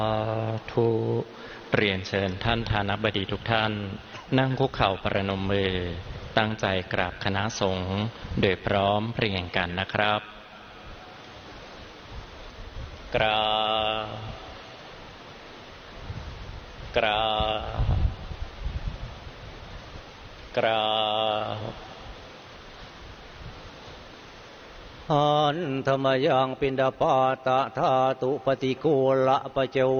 ทุเรียนเชิญท่านธานบดีทุกท่านนั่งคุกเข่าประนมมือตั้งใจกราบคณะสงฆ์โดยพร้อมเพรียงกันนะครับกราบกราบกราบอันธรรมยังปินดาปาตะธาตุปฏิกูละปะเจ